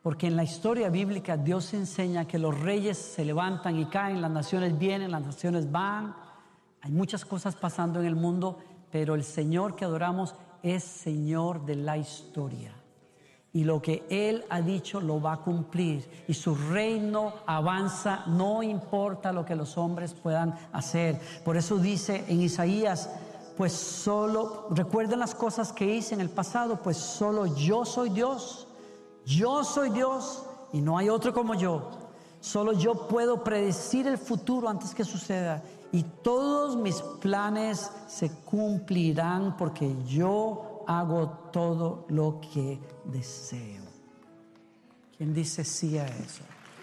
Porque en la historia bíblica Dios enseña que los reyes se levantan y caen, las naciones vienen, las naciones van. Hay muchas cosas pasando en el mundo, pero el Señor que adoramos es Señor de la historia. Y lo que Él ha dicho lo va a cumplir. Y su reino avanza, no importa lo que los hombres puedan hacer. Por eso dice en Isaías, pues solo, recuerden las cosas que hice en el pasado, pues solo yo soy Dios. Yo soy Dios y no hay otro como yo. Solo yo puedo predecir el futuro antes que suceda. Y todos mis planes se cumplirán porque yo hago todo lo que deseo. ¿Quién dice sí a eso?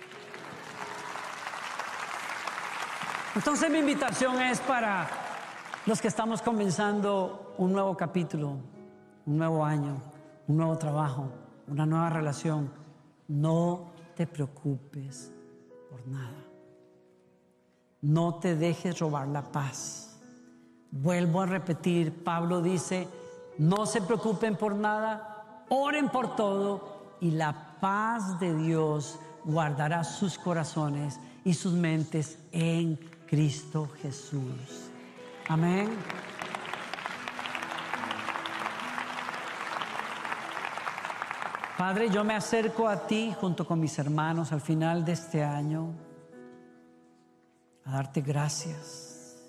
Entonces mi invitación es para los que estamos comenzando un nuevo capítulo, un nuevo año, un nuevo trabajo, una nueva relación. No te preocupes por nada. No te dejes robar la paz. Vuelvo a repetir, Pablo dice, no se preocupen por nada, oren por todo y la paz de Dios guardará sus corazones y sus mentes en Cristo Jesús. Amén. Padre, yo me acerco a ti junto con mis hermanos al final de este año a darte gracias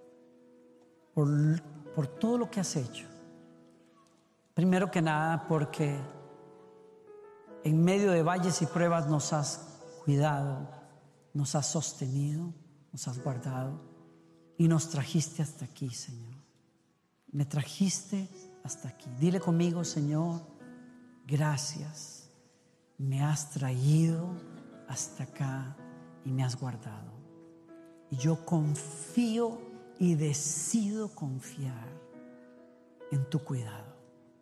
por todo lo que has hecho. Primero que nada porque en medio de valles y pruebas nos has cuidado, nos has sostenido, nos has guardado y nos trajiste hasta aquí, Señor. Me trajiste hasta aquí. Dile conmigo, Señor, gracias. Me has traído hasta acá y me has guardado. Y yo confío y decido confiar en tu cuidado.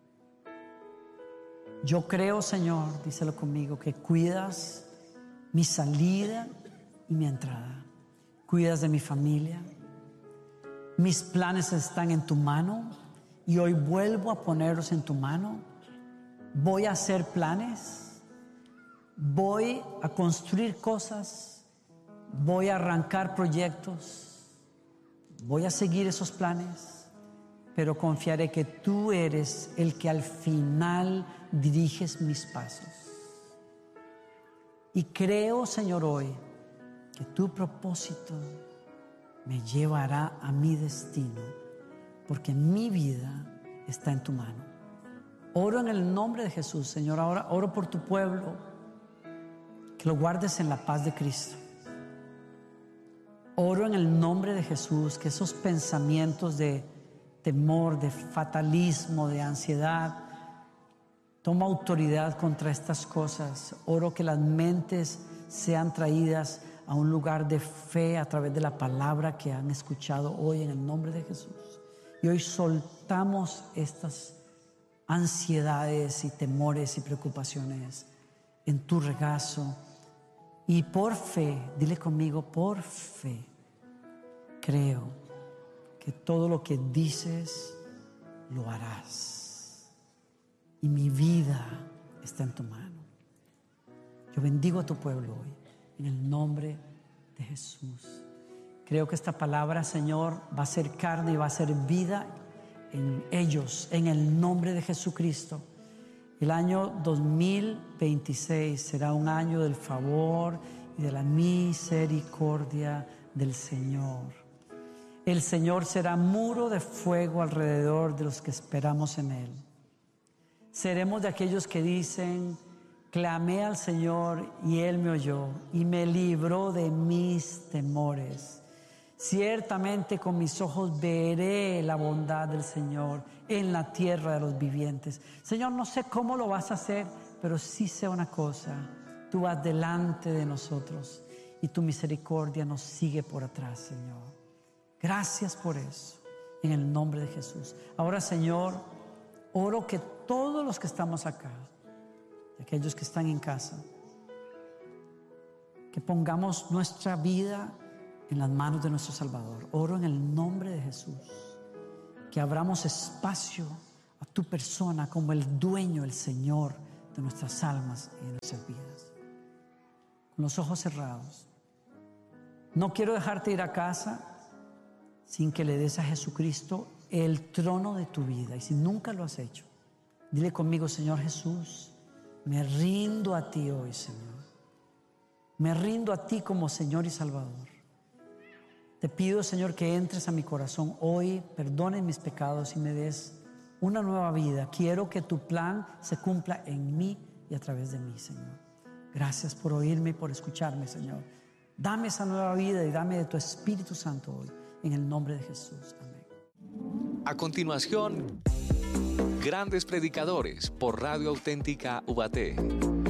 Yo creo, Señor, díselo conmigo, que cuidas mi salida y mi entrada. Cuidas de mi familia. Mis planes están en tu mano y hoy vuelvo a ponerlos en tu mano. Voy a hacer planes. Voy a construir cosas. Voy a arrancar proyectos. Voy a seguir esos planes. Pero confiaré que tú eres el que al final diriges mis pasos. Y creo, Señor, hoy que tu propósito me llevará a mi destino, porque mi vida está en tu mano. Oro en el nombre de Jesús, Señor. Ahora oro por tu pueblo, que lo guardes en la paz de Cristo. Oro en el nombre de Jesús que esos pensamientos de temor, de fatalismo, de ansiedad, toma autoridad contra estas cosas. Oro que las mentes sean traídas a un lugar de fe a través de la palabra que han escuchado hoy en el nombre de Jesús. Y hoy soltamos estas ansiedades y temores y preocupaciones en tu regazo. Y por fe, dile conmigo, por fe, creo que todo lo que dices lo harás. Y mi vida está en tu mano. Yo bendigo a tu pueblo hoy, en el nombre de Jesús. Creo que esta palabra, Señor, va a ser carne y va a ser vida en ellos, en el nombre de Jesucristo. El año 2026 será un año del favor y de la misericordia del Señor. El Señor será muro de fuego alrededor de los que esperamos en Él. Seremos de aquellos que dicen: clamé al Señor y Él me oyó y me libró de mis temores. Ciertamente con mis ojos veré la bondad del Señor en la tierra de los vivientes. Señor, no sé cómo lo vas a hacer, pero sí sé una cosa: tú vas delante de nosotros y tu misericordia nos sigue por atrás, Señor. Gracias por eso, en el nombre de Jesús. Ahora, Señor, oro que todos los que estamos acá, y aquellos que están en casa, que pongamos nuestra vida en las manos de nuestro Salvador. Oro en el nombre de Jesús que abramos espacio a tu persona como el dueño, el Señor de nuestras almas y de nuestras vidas. Con los ojos cerrados. No quiero dejarte ir a casa sin que le des a Jesucristo el trono de tu vida. Y si nunca lo has hecho, dile conmigo: Señor Jesús, me rindo a ti hoy, Señor. Me rindo a ti como Señor y Salvador. Te pido, Señor, que entres a mi corazón hoy, perdones mis pecados y me des una nueva vida. Quiero que tu plan se cumpla en mí y a través de mí, Señor. Gracias por oírme y por escucharme, Señor. Dame esa nueva vida y dame de tu Espíritu Santo hoy, en el nombre de Jesús. Amén. A continuación, Grandes Predicadores por Radio Auténtica Ubaté.